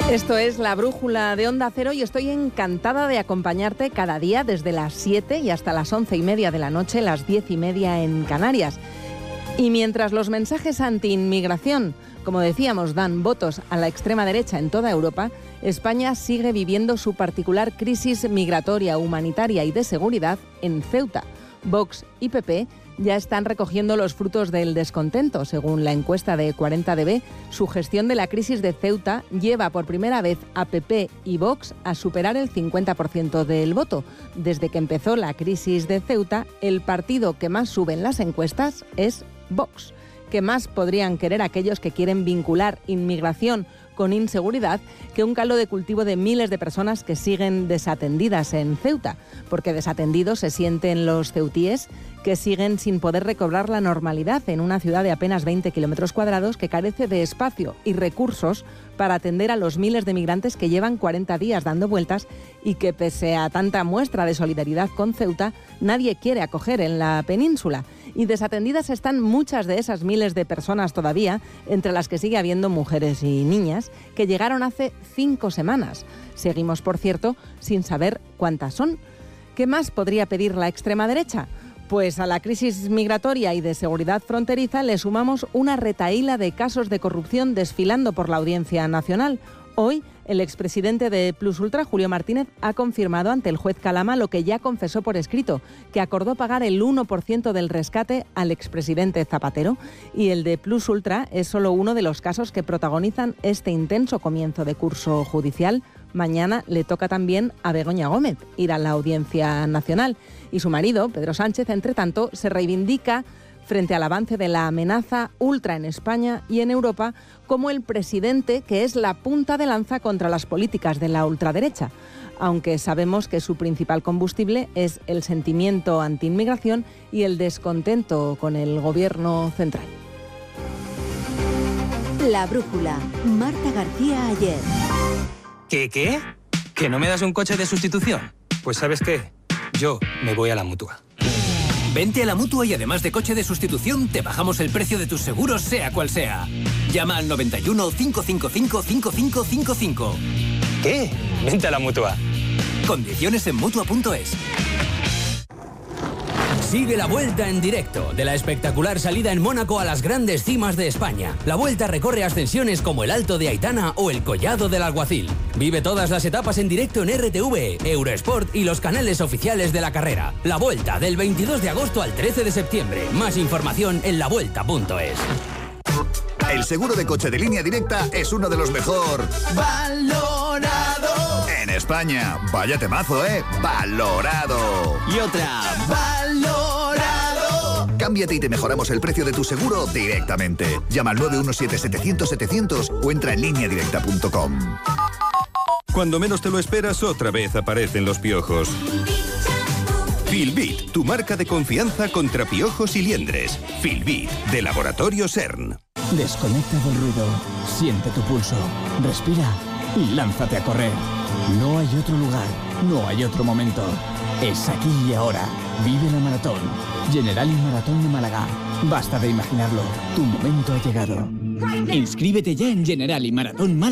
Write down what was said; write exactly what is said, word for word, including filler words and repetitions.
Esto es La Brújula de Onda Cero y estoy encantada de acompañarte cada día desde las siete y hasta las once y media de la noche, las diez y media en Canarias. Y mientras los mensajes anti-inmigración, como decíamos, dan votos a la extrema derecha en toda Europa, España sigue viviendo su particular crisis migratoria, humanitaria y de seguridad en Ceuta. Vox y P P ya están recogiendo los frutos del descontento. Según la encuesta de cuarenta D B, su gestión de la crisis de Ceuta lleva por primera vez a P P y Vox a superar el cincuenta por ciento del voto. Desde que empezó la crisis de Ceuta, el partido que más sube en las encuestas es Vox. ¿Qué más podrían querer aquellos que quieren vincular inmigración con inseguridad que un caldo de cultivo de miles de personas que siguen desatendidas en Ceuta? Porque desatendidos se sienten los ceutíes que siguen sin poder recobrar la normalidad en una ciudad de apenas veinte kilómetros cuadrados que carece de espacio y recursos para atender a los miles de migrantes que llevan cuarenta días dando vueltas y que, pese a tanta muestra de solidaridad con Ceuta, nadie quiere acoger en la península. Y desatendidas están muchas de esas miles de personas todavía, entre las que sigue habiendo mujeres y niñas, que llegaron hace cinco semanas. Seguimos, por cierto, sin saber cuántas son. ¿Qué más podría pedir la extrema derecha? Pues a la crisis migratoria y de seguridad fronteriza le sumamos una retahíla de casos de corrupción desfilando por la Audiencia Nacional. Hoy, el expresidente de Plus Ultra, Julio Martínez, ha confirmado ante el juez Calama lo que ya confesó por escrito, que acordó pagar el uno por ciento del rescate al expresidente Zapatero. Y el de Plus Ultra es solo uno de los casos que protagonizan este intenso comienzo de curso judicial. Mañana le toca también a Begoña Gómez ir a la Audiencia Nacional. Y su marido, Pedro Sánchez, entre tanto, se reivindica frente al avance de la amenaza ultra en España y en Europa como el presidente que es la punta de lanza contra las políticas de la ultraderecha, aunque sabemos que su principal combustible es el sentimiento anti-inmigración y el descontento con el gobierno central. La Brújula, Marta García Ayer. ¿Qué, qué? ¿Que no me das un coche de sustitución? Pues ¿sabes qué? Yo me voy a la Mutua. Vente a la Mutua y además de coche de sustitución, te bajamos el precio de tus seguros, sea cual sea. Llama al noventa y uno, cinco cinco cinco, cinco cinco cinco cinco. ¿Qué? Vente a la Mutua. Condiciones en Mutua punto es. Sigue la Vuelta en directo, de la espectacular salida en Mónaco a las grandes cimas de España. La Vuelta recorre ascensiones como el Alto de Aitana o el Collado del Alguacil. Vive todas las etapas en directo en R T V, Eurosport y los canales oficiales de la carrera. La Vuelta, del veintidós de agosto al trece de septiembre. Más información en la vuelta punto es. El seguro de coche de Línea Directa es uno de los mejor valorados en España. Vaya temazo, ¿eh? Valorado. Y otra. Valorado. Cámbiate y te mejoramos el precio de tu seguro directamente. Llama al nueve uno siete, setecientos, setecientos o entra en línea directa punto com. Cuando menos te lo esperas, otra vez aparecen los piojos. Filbit, tu marca de confianza contra piojos y liendres. Filbit, de Laboratorio CERN. Desconecta del ruido, siente tu pulso, respira y lánzate a correr. No hay otro lugar, no hay otro momento. Es aquí y ahora. Vive la maratón. Generali Maratón de Málaga. Basta de imaginarlo. Tu momento ha llegado. Inscríbete ya en Generali Maratón Málaga.